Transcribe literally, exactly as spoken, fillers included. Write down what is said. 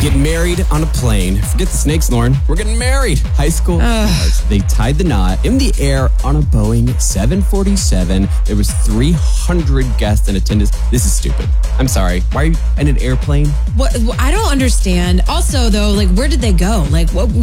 Getting married on a plane. Forget the snakes, Lauren. We're getting married. High school. They tied the knot in the air on a Boeing seven forty-seven. There was three hundred guests in attendance. This is stupid. I'm sorry. Why are you in an airplane? What? I don't understand. Also, though, like, where did they go? Like, what?